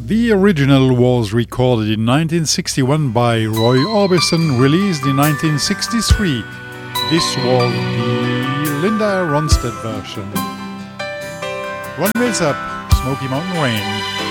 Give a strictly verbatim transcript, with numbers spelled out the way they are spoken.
The original was recorded in nineteen sixty-one by Roy Orbison, released in nineteen sixty-three. This was the Linda Ronstadt version. One Mills Up, Smoky Mountain Rain.